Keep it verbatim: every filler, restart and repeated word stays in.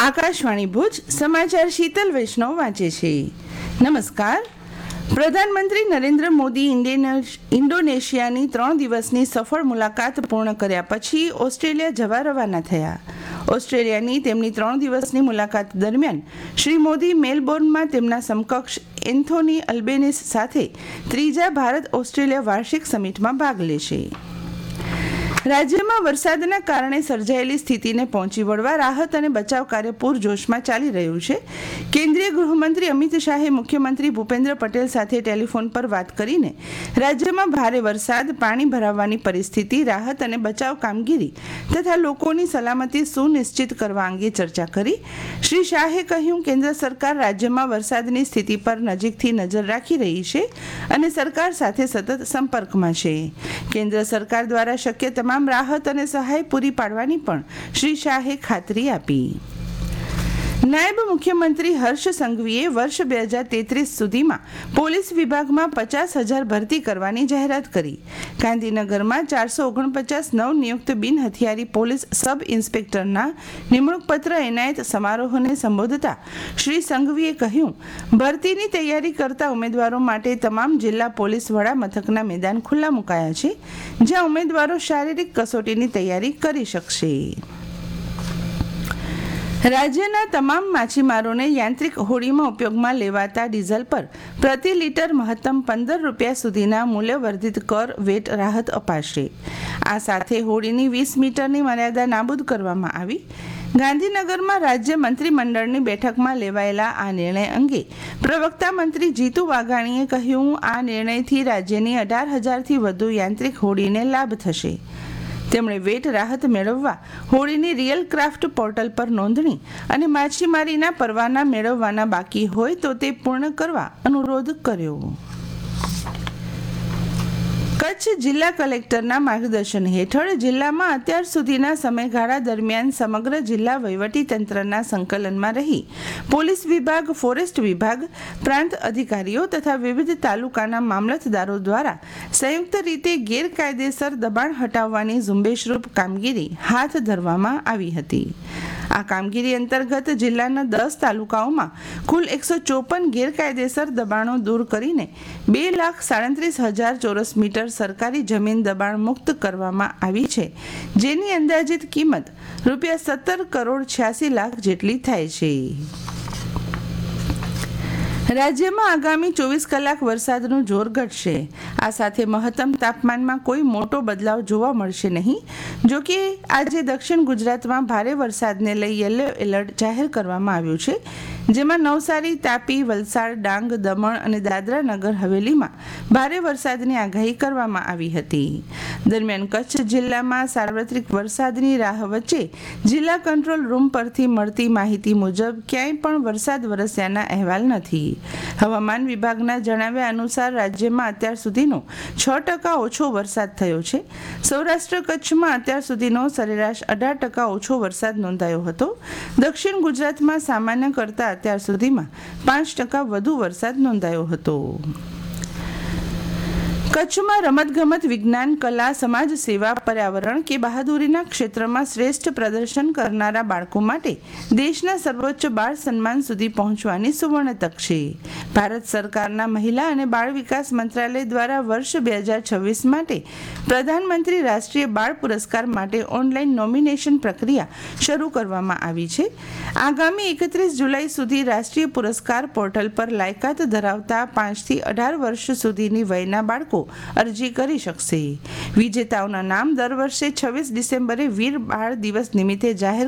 આકાશવાણી ભુજ સમાચાર શીતલ વૈષ્ણવ વાંચે છે. નમસ્કાર. પ્રધાનમંત્રી નરેન્દ્ર મોદી ઇન્ડોનેશિયાની ત્રણ દિવસની સફળ મુલાકાત પૂર્ણ કર્યા પછી ઓસ્ટ્રેલિયા જવા રવાના થયા. ઓસ્ટ્રેલિયાની તેમની ત્રણ દિવસની મુલાકાત દરમિયાન શ્રી મોદી મેલબોર્નમાં તેમના સમકક્ષ એન્થોની અલ્બેનિસ સાથે ત્રીજા ભારત ઓસ્ટ્રેલિયા વાર્ષિક સમિટમાં ભાગ લેશે. રાજ્યમાં વરસાદના કારણે સર્જાયેલી સ્થિતિને પહોંચી વળવા રાહત અને બચાવ કાર્ય પૂરજોશમાં ચાલી રહ્યું છે. કેન્દ્રીય ગૃહમંત્રી અમિત શાહે મુખ્યમંત્રી ભૂપેન્દ્ર પટેલ સાથે ટેલિફોન પર વાત કરીને રાજ્યમાં ભારે વરસાદ, પાણી ભરાવાની પરિસ્થિતિ, રાહત અને બચાવ કામગીરી તથા લોકોની સલામતી સુનિશ્ચિત કરવા અંગે ચર્ચા કરી. શ્રી શાહે કહ્યું, કેન્દ્ર સરકાર રાજ્યમાં વરસાદની સ્થિતિ પર નજીકથી નજર રાખી રહી છે અને સરકાર સાથે સતત સંપર્કમાં છે. કેન્દ્ર સરકાર દ્વારા શક્ય તમામ રાહત અને સહાય પૂરી પાડવાની પણ શ્રી શાહે ખાતરી આપી. નાયબ મુખ્યમંત્રી હર્ષ સંઘવીએ વર્ષ બે હજાર તેત્રીસ સુધીમાં પોલીસ વિભાગમાં પચાસ હજાર ભરતી કરવાની જાહેરાત કરી. ગાંધીનગરમાં ચારસો ઓગણપચાસ નવનિયુક્ત બિન હથિયારી પોલીસ સબ ઇન્સ્પેક્ટરના નિમણૂક પત્ર એનાયત સમારોહને સંબોધતા શ્રી સંઘવીએ કહ્યું, ભરતીની તૈયારી કરતા ઉમેદવારો માટે તમામ જિલ્લા પોલીસ વડા મથકના મેદાન ખુલ્લા મુકાયા છે, જ્યાં ઉમેદવારો શારીરિક કસોટીની તૈયારી કરી શકશે. રાજ્યના તમામ માછીમારોને યાંત્રિક હોડીમાં ઉપયોગમાં લેવાતા ડીઝલ પર પ્રતિ લીટર મહત્તમ પંદર રૂપિયા સુધીના મૂલ્યવર્ધિત કર વેટ રાહત અપાશે. આ સાથે હોડીની વીસ મીટરની મર્યાદા નાબૂદ કરવામાં આવી. ગાંધીનગરમાં રાજ્ય મંત્રીમંડળની બેઠકમાં લેવાયેલા આ નિર્ણય અંગે પ્રવક્તા મંત્રી જીતુ વાઘાણીએ કહ્યું, આ નિર્ણયથી રાજ્યની અઢાર હજારથી વધુ યાંત્રિક હોડીને લાભ થશે. તેમણે વેટ રાહત મેળવવા હોડીની રિયલ ક્રાફ્ટ પોર્ટલ પર નોંધણી અને માછીમારીના પરવાના મેળવવાના બાકી હોય તો તે પૂર્ણ કરવા અનુરોધ કર્યો. કચ્છ જિલ્લા કલેક્ટરના માર્ગદર્શન હેઠળ જિલ્લામાં અત્યાર સુધીના સમયગાળા દરમિયાન સમગ્ર જિલ્લા વહીવટીતંત્રના સંકલનમાં રહી પોલીસ વિભાગ, ફોરેસ્ટ વિભાગ, પ્રાંત અધિકારીઓ તથા વિવિધ તાલુકાના મામલતદારો દ્વારા સંયુક્ત રીતે ગેરકાયદેસર દબાણ હટાવવાની ઝુંબેશરૂપ કામગીરી હાથ ધરવામાં આવી હતી. આ કામગીરી અંતર્ગત જિલ્લાના દસ તાલુકાઓમાં કુલ એકસો ચોપન ગેરકાયદેસર દબાણો દૂર કરીને બે લાખ સાડત્રીસ હજાર ચોરસ મીટર સરકારી જમીન દબાણ મુક્ત કરવામાં આવી છે, જેની અંદાજિત કિંમત રૂપિયા સત્તર કરોડ છ્યાસી લાખ જેટલી થાય છે. રાજ્યમાં આગામી ચોવીસ કલાક વરસાદનું જોર ઘટશે. આ સાથે મહત્તમ તાપમાનમાં કોઈ મોટો બદલાવ જોવા મળશે નહીં. જો કે આજે દક્ષિણ ગુજરાતમાં ભારે વરસાદને લઈ યલો એલર્ટ જાહેર કરવામાં આવ્યું છે, જેમાં નવસારી, તાપી, વલસાડ, ડાંગ, દમણ અને દાદરા નગર હવેલીમાં ભારે વરસાદની આગાહી કરવામાં આવી હતી. દરમિયાન કચ્છ જિલ્લામાં સાર્વત્રિક વરસાદની રાહ વચ્ચે જિલ્લા કંટ્રોલ રૂમ પરથી મળતી માહિતી મુજબ ક્યાંય પણ વરસાદ વરસ્યાના અહેવાલ નથી. હવામાન વિભાગના જણાવ્યા અનુસાર રાજ્યમાં અત્યાર સુધીનો છ ટકા ઓછો વરસાદ થયો છે. સૌરાષ્ટ્ર કચ્છમાં અત્યાર સુધીનો સરેરાશ અઢાર ટકા ઓછો વરસાદ નોંધાયો હતો. દક્ષિણ ગુજરાતમાં સામાન્ય કરતાં અત્યાર સુધીમાં પાંચ ટકા વધુ વરસાદ નોંધાયો હતો. કચ્છમાં રમતગમત, વિજ્ઞાન, કલા, સમાજ સેવા, પર્યાવરણ કે બહાદુરીના ક્ષેત્રમાં શ્રેષ્ઠ પ્રદર્શન કરનારા બાળકો માટે દેશના સર્વોચ્ચ બાળ સન્માન સુધી પહોંચવાની સુવર્ણ તક છે. ભારત સરકારના મહિલા અને બાળ વિકાસ મંત્રાલય દ્વારા વર્ષ બે હજાર છવ્વીસ માટે પ્રધાનમંત્રી રાષ્ટ્રીય બાળ પુરસ્કાર માટે ઓનલાઈન નોમિનેશન પ્રક્રિયા શરૂ કરવામાં આવી છે. આગામી એકત્રીસ જુલાઈ સુધી રાષ્ટ્રીય પુરસ્કાર પોર્ટલ પર લાયકાત ધરાવતા પાંચથી અઢાર વર્ષ સુધીની વયના બાળકો અરજી કરી શકશે. વિજેતાઓના નામ દર વર્ષે છવ્વીસ ડિસેમ્બરે વીર બાળ દિવસ નિમિત્તે જાહેર